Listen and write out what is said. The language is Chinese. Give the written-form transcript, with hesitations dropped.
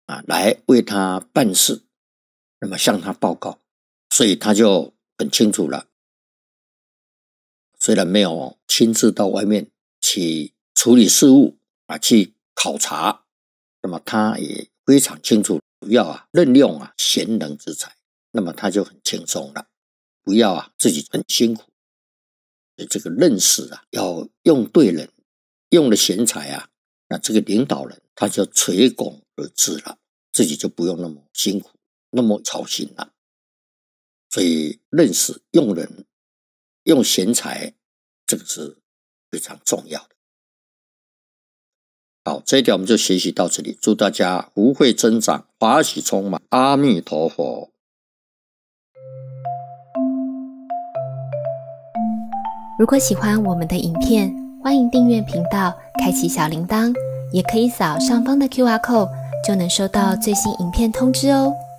来为他办事，那么向他报告，所以他就很清楚了。虽然没有亲自到外面去处理事务去考察，那么他也非常清楚不要任用贤能之才，那么他就很轻松了，不要自己很辛苦。所以这个任事要用对人，用了贤才那这个领导人他就垂拱而治了，自己就不用那么辛苦，那么操心了。所以任事用人用贤才，这个是非常重要的。好，这一条我们就学习到这里，祝大家福慧增长，法喜充满，阿弥陀佛。 如果喜欢我们的影片，欢迎订阅频道，开启小铃铛，也可以扫上方的 QR code， 就能收到最新影片通知哦。